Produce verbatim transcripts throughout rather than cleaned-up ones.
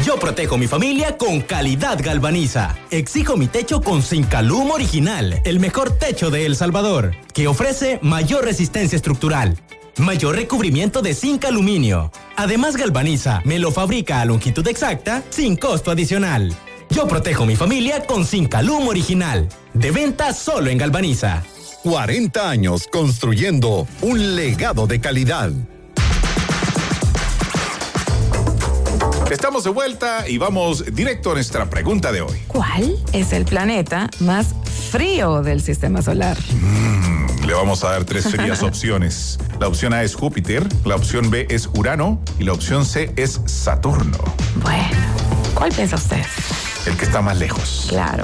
Yo protejo mi familia con calidad Galvaniza. Exijo mi techo con Zincalum Original, el mejor techo de El Salvador, que ofrece mayor resistencia estructural, mayor recubrimiento de zinc aluminio. Además, Galvaniza me lo fabrica a longitud exacta sin costo adicional. Yo protejo mi familia con Zincalum Original. De venta solo en Galvaniza. cuarenta años construyendo un legado de calidad. Estamos de vuelta y vamos directo a nuestra pregunta de hoy. ¿Cuál es el planeta más frío del sistema solar? Mm, le vamos a dar tres frías opciones. La opción A es Júpiter, la opción B es Urano y la opción C es Saturno. Bueno, ¿cuál piensa usted? El que está más lejos. Claro.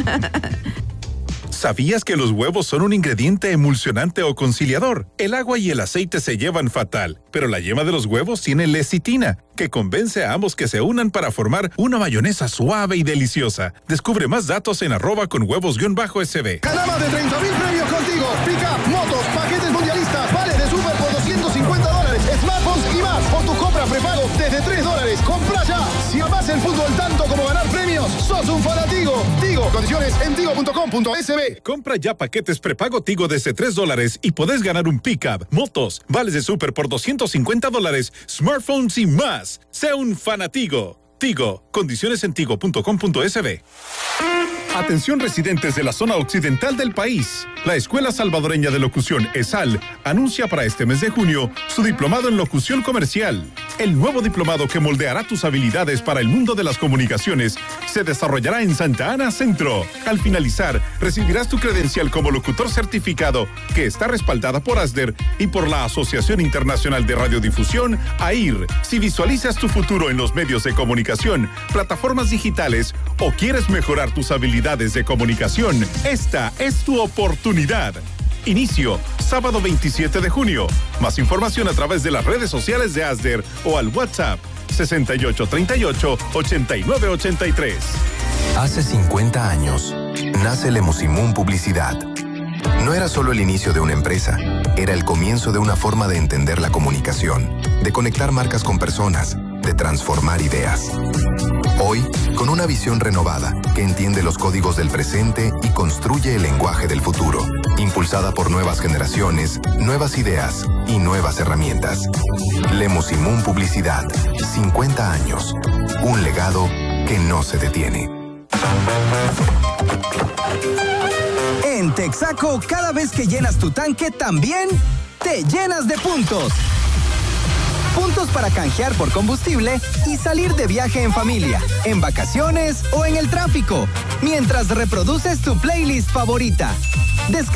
¿Sabías que los huevos son un ingrediente emulsionante o conciliador? El agua y el aceite se llevan fatal, pero la yema de los huevos tiene lecitina, que convence a ambos que se unan para formar una mayonesa suave y deliciosa. Descubre más datos en arroba con huevos-sb. Gana más de treinta mil premios contigo. Pica, motos, paquetes mundialistas, vales de Super por doscientos cincuenta dólares, smartphones y más. Por tu compra prepago desde tres dólares. Compra ya. Si amas el fútbol tanto como ganar premios, sos un fanatigo. Tigo, condiciones en tigo punto com punto es be. Compra ya paquetes prepago Tigo desde tres dólares y podés ganar un pickup, motos, vales de Super por doscientos cincuenta dólares, smartphones y más. Sea un fanatigo. Tigo, condiciones en tigo punto com punto es be. Atención residentes de la zona occidental del país. La Escuela Salvadoreña de Locución, ESAL, anuncia para este mes de junio su diplomado en locución comercial. El nuevo diplomado que moldeará tus habilidades para el mundo de las comunicaciones se desarrollará en Santa Ana Centro. Al finalizar, recibirás tu credencial como locutor certificado, que está respaldada por ASDER y por la Asociación Internacional de Radiodifusión, A I R. Si visualizas tu futuro en los medios de comunicación, plataformas digitales o quieres mejorar tus habilidades de comunicación, esta es tu oportunidad. Inicio, sábado veintisiete de junio. Más información a través de las redes sociales de ASDER o al WhatsApp sesenta y ocho treinta y ocho ochenta y nueve ochenta y tres. Hace cincuenta años, nace Lemusimún Publicidad. No era solo el inicio de una empresa, era el comienzo de una forma de entender la comunicación, de conectar marcas con personas, de transformar ideas. Hoy, con una visión renovada que entiende los códigos del presente y construye el lenguaje del futuro, impulsada por nuevas generaciones, nuevas ideas y nuevas herramientas. Lemusimún Publicidad, cincuenta años, un legado que no se detiene. En Texaco, cada vez que llenas tu tanque, también te llenas de puntos. Puntos para canjear por combustible y salir de viaje en familia, en vacaciones o en el tráfico, mientras reproduces tu playlist favorita. Descarga